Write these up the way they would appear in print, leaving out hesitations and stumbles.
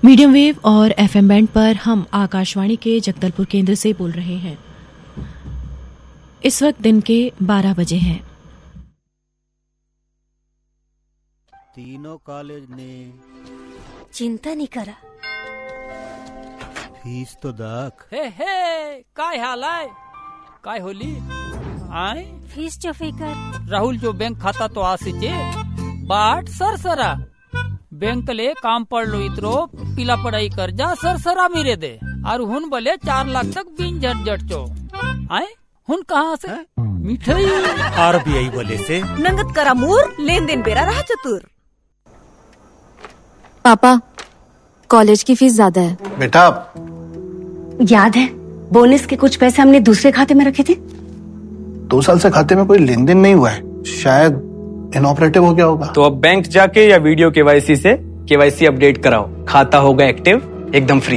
Medium wave और FM band पर हम आकाशवाणी के जगदलपुर केंद्र से बोल रहे हैं। इस वक्त दिन के 12 बजे हैं। तीनों कॉलेज ने चिंता नहीं करा, फीस तो दाख। हे काय हाल आहे, काय होली आय फीस च फिकर राहुल जो बैंक खाता तो आसीचे बाट सरसरा बैंक ले काम पड़लो इतरो पिला पढ़ाई कर जा सरसरा मेरे दे और हुन बोले 4 लाख तक बिन झट चो आए हुन कहाँ से मिठाई आरबीआई बोले से नंगत करा मूर लेन देन बेरा रहा चतुर। पापा कॉलेज की फीस ज्यादा है। बेटा याद है बोनस के कुछ पैसे हमने दूसरे खाते में रखे थे। 2 साल से खाते में कोई लेन देन नहीं हुआ है, शायद इनऑपरेटिव हो गया होगा। तो अब बैंक जाके या वीडियो केवाईसी से केवाईसी अपडेट कराओ, खाता होगा एक्टिव एकदम फ्री।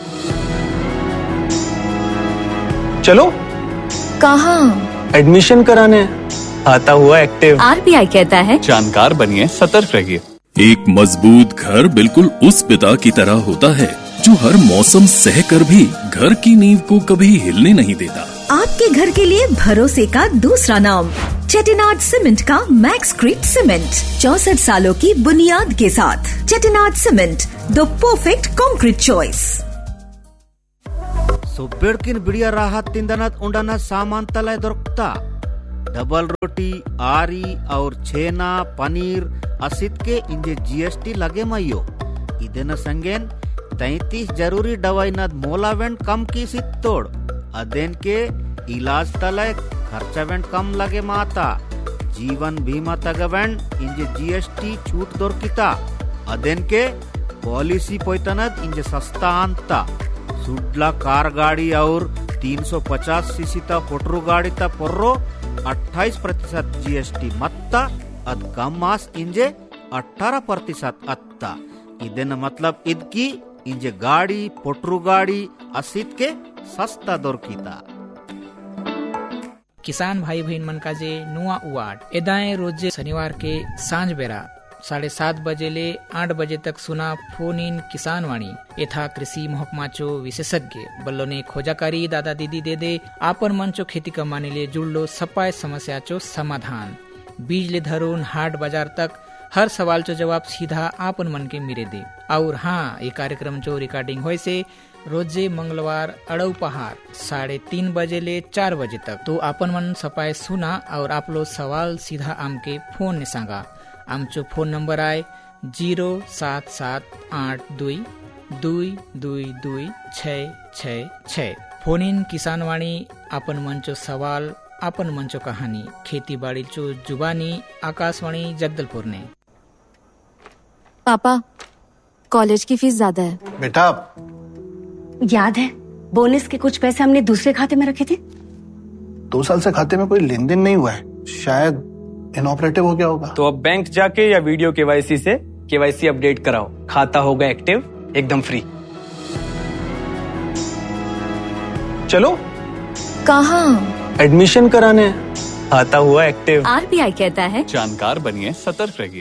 चलो कहाँ? एडमिशन कराने, खाता हुआ एक्टिव। आरबीआई कहता है जानकार बनिए, सतर्क रहिए। एक मजबूत घर बिल्कुल उस पिता की तरह होता है जो हर मौसम सहकर भी घर की नींव को कभी हिलने नहीं देता। आपके घर के लिए भरोसे का दूसरा नाम चेटिनाड सीमेंट का मैक्सक्रीट सीमेंट, 64 सालों की बुनियाद के साथ। Chettinad cement, the perfect concrete choice. सुब्बेड़किन Biriya राहत तिंदनत उंडना सामान तलाय दొరుకుతా। डबल रोटी, आरी और छेना, पनीर असित के इंजे जीएसटी लगे मयो। इदेन संगेन 33 जरूरी दवाई नद मोलावेंट कम की सित्तोड़ अदेन के इलाज तलय खर्चावेंट कम लगे माता। जीवन बीमा तगवेंट इंजे जीएसटी छूट दొరుకుతా। अदेन के पॉलिसी पोइतनद इंजे सस्ता अंता। सुडला कार गाड़ी और 350 सीसी ता पोटरू गाड़ी ता पोर्रो 28% जीएसटी मत्ता अद कम मास इंजे 18% अत्ता। इदेन मतलब इदकी इंजे गाड़ी पोटरू गाड़ी असित के सस्ता दొరుకుతా। किसान भाई बहन मन का जे नुआ उवाड एदाए रोजे शनिवार के सांझ बेरा 7:30 बजे ले 8 बजे तक सुना फोन इन किसान वाणी यथा कृषि महकमा चो विशेषज्ञ बल्लो ने खोजाकारी दादा दीदी दे दे आपन मन चो खेती कमाने लिए जुड़लो सपाय समस्या चो समाधान। बीज ले धरून हाट बाजार तक हर सवाल चो जवाब सीधा आपन मन के मिरे दे। और हाँ, ये कार्यक्रम चो रिकॉर्डिंग होए से रोजे मंगलवार अड़ऊ पहाड़ 3:30 बजे ले 4 बजे तक। तो आपन मन सपाय सुना और आप लोग सवाल सीधा आम के फोन ने सांगा। आमचो फोन नंबर आए 07782222666। फोन इन किसान वाणी आपन मंचो सवाल आपन मंचो कहानी खेती बाड़ी चो जुबानी आकाशवाणी जगदलपुर ने। पापा कॉलेज की फीस ज्यादा है। बेटा याद है बोनस के कुछ पैसे हमने दूसरे खाते में रखे थे। 2 साल से खाते में कोई लेन देन नहीं हुआ है, शायद इनऑपरेटिव हो गया होगा। तो अब बैंक जाके या वीडियो केवाईसी से केवाईसी अपडेट कराओ, खाता होगा एक्टिव एकदम फ्री। चलो कहाँ? एडमिशन कराने, खाता हुआ एक्टिव। आरबीआई कहता है जानकार बनिए, सतर्क रहिए।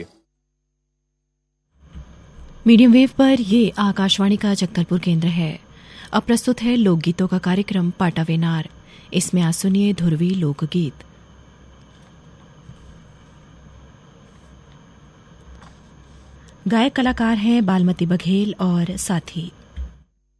मीडियम वेव पर ये आकाशवाणी का जगदलपुर केंद्र है। अब प्रस्तुत है लोकगीतों का कार्यक्रम पाटा वेनार। इसमें आज सुनिए धुरवी लोकगीत। गायक कलाकार हैं बालमती बघेल और साथी।